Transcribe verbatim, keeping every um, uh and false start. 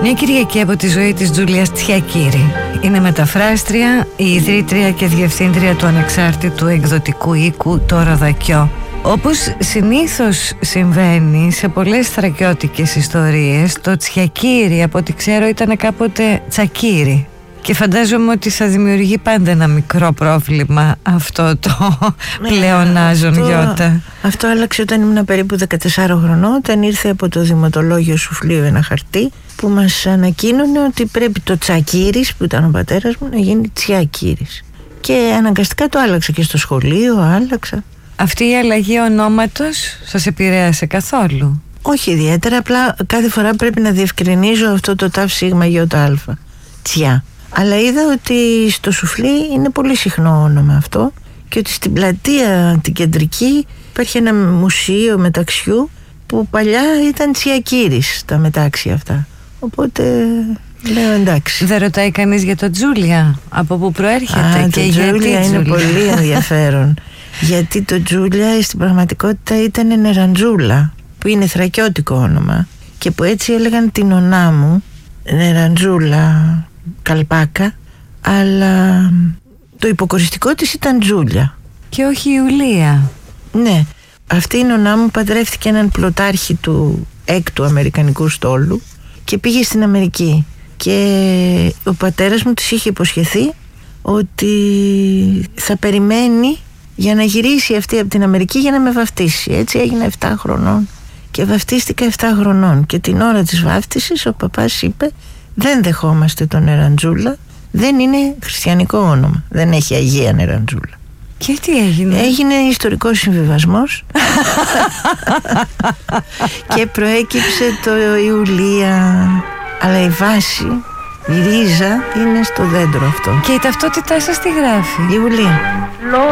Μια Κυριακή από τη ζωή της Τζούλιας Τσιακίρη. Είναι μεταφράστρια, η ιδρύτρια και διευθύντρια του ανεξάρτητου εκδοτικού οίκου Το Ροδακιό. Όπως συνήθως συμβαίνει σε πολλές θρακιώτικες ιστορίες, το Τσιακίρι από ό,τι ξέρω ήταν κάποτε Τσακίρι. Και φαντάζομαι ότι θα δημιουργεί πάντα ένα μικρό πρόβλημα αυτό το ναι, πλεονάζον γιώτα. Αυτό άλλαξε όταν ήμουν περίπου δεκατεσσάρων χρονών, όταν ήρθε από το Δημοτολόγιο Σουφλίου ένα χαρτί που μας ανακοίνωνε ότι πρέπει το Τσακίρις, που ήταν ο πατέρας μου, να γίνει Τσιακίρις. Και αναγκαστικά το άλλαξα και στο σχολείο, άλλαξα. Αυτή η αλλαγή ονόματος σας επηρέασε καθόλου? Όχι ιδιαίτερα, απλά κάθε φορά πρέπει να διευκρινίζω αυτό το ταφ σίγμα γιώτα αλφα. Τσιά. Αλλά είδα ότι στο Σουφλί είναι πολύ συχνό όνομα αυτό και ότι στην πλατεία την κεντρική υπάρχει ένα μουσείο μεταξιού που παλιά ήταν Τσιακίρις τα μετάξια αυτά. Οπότε λέω εντάξει. Δεν ρωτάει κανείς για το Τζούλια, από πού προέρχεται? Α, και το γιατί Τζούλια είναι Τζούλια? πολύ ενδιαφέρον. Γιατί το Τζούλια στην πραγματικότητα ήταν Νεραντζούλα, που είναι θρακιώτικο όνομα και που έτσι έλεγαν την ονά μου, Νεραντζούλα Καλπάκα, αλλά το υποκοριστικό της ήταν Τζούλια και όχι Ιουλία. Ναι, αυτή η νονά μου παντρεύτηκε έναν πλωτάρχη του έκτου Αμερικανικού στόλου και πήγε στην Αμερική και ο πατέρας μου της είχε υποσχεθεί ότι θα περιμένει για να γυρίσει αυτή από την Αμερική για να με βαφτίσει. Έτσι έγινα επτά χρονών και βαφτίστηκα επτά χρονών και την ώρα της βάφτισης ο παπάς είπε: δεν δεχόμαστε τον Νεραντζούλα, δεν είναι χριστιανικό όνομα, δεν έχει Αγία Νεραντζούλα. Και τι έγινε? Έγινε ιστορικός συμβιβασμός και προέκυψε το Ιουλία. Αλλά η βάση, η ρίζα είναι στο δέντρο αυτό. Και η ταυτότητά σας τι γράφει? Ιουλία.